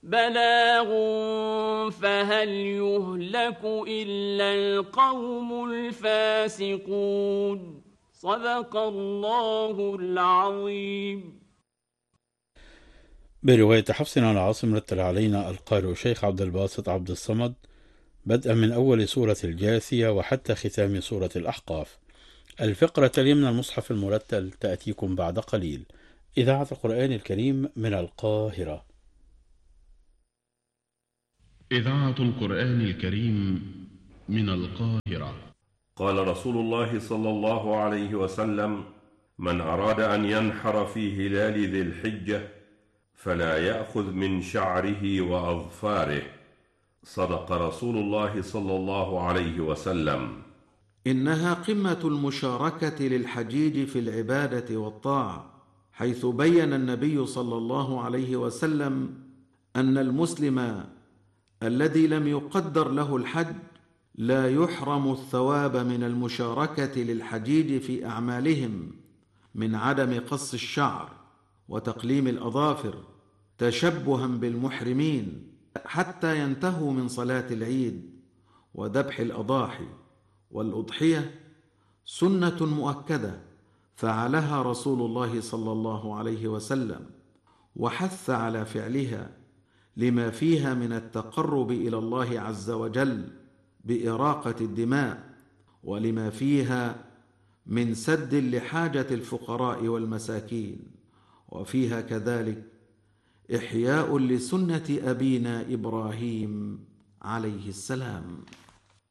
بلاغ فهل يهلك إلا القوم الفاسقون. صدق الله العظيم. برواية حفص عن عاصم رتل علينا القارئ شيخ عبد الباسط عبد الصمد بدءا من أول سورة الجاثية وحتى ختام سورة الأحقاف. الفقرة تلي من المصحف المرتل تأتيكم بعد قليل. إذاعة القرآن الكريم من القاهرة. إذاعة القرآن الكريم من القاهرة. قال رسول الله صلى الله عليه وسلم: من أراد أن ينحر في هلال ذي الحجة فلا يأخذ من شعره وأظفاره. صدق رسول الله صلى الله عليه وسلم. إنها قمة المشاركة للحجيج في العبادة والطاعة، حيث بين النبي صلى الله عليه وسلم أن المسلم الذي لم يقدر له الحج لا يحرم الثواب من المشاركة للحجيج في أعمالهم من عدم قص الشعر وتقليم الأظافر تشبها بالمحرمين حتى ينتهوا من صلاة العيد وذبح الأضاحي. والأضحية سنة مؤكدة فعلها رسول الله صلى الله عليه وسلم، وحث على فعلها لما فيها من التقرب إلى الله عز وجل بإراقة الدماء، ولما فيها من سد لحاجة الفقراء والمساكين، وفيها كذلك إحياء لسنة أبينا إبراهيم عليه السلام.